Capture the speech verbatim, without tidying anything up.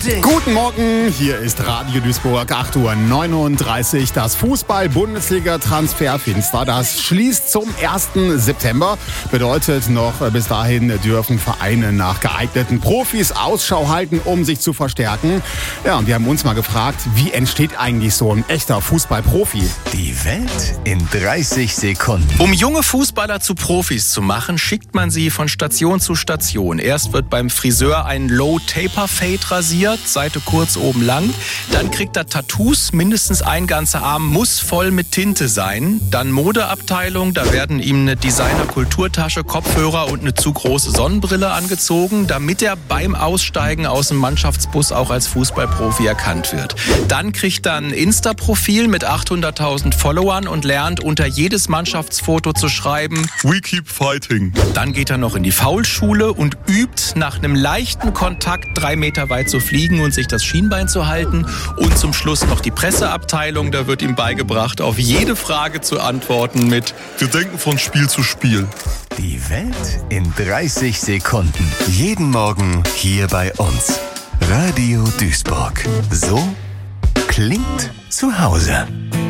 dich. Guten Morgen, hier ist Radio Duisburg, acht Uhr neununddreißig. Das Fußball-Bundesliga-Transferfenster, das schließt zum ersten September. Bedeutet noch, bis dahin dürfen Vereine nach geeigneten Profis Ausschau halten, um sich zu verstärken. Ja, und wir haben uns mal gefragt, wie entsteht eigentlich so ein echter Fußballprofi? Die Welt in dreißig Sekunden. Um junge Fußballer zu Profis zu machen, schickt man sie von Station zu Station. Erst wird beim Friseur ein Low-Taper-Fade rasiert, Seite kurz, oben lang. Dann kriegt er Tattoos, mindestens ein ganzer Arm muss voll mit Tinte sein. Dann Modeabteilung, da werden ihm eine Designer-Kulturtasche, Kopfhörer und eine zu große Sonnenbrille angezogen, damit er beim Aussteigen aus dem Mannschaftsbus auch als Fußballprofi erkannt wird. Dann kriegt er ein Insta-Profil mit achthunderttausend Followern und lernt unter jedes Mannschaftsfoto zu schreiben We keep fighting. Dann geht er noch in die Foulschule und übt, nach einem leichten Kontakt drei Meter weit zu fliegen und sich das Schienbein zu halten. Und zum Schluss noch die Presseabteilung. Da wird ihm beigebracht, auf jede Frage zu antworten mit Wir denken von Spiel zu Spiel. Die Welt in dreißig Sekunden. Jeden Morgen hier bei uns. Radio Duisburg. So klingt zu Hause.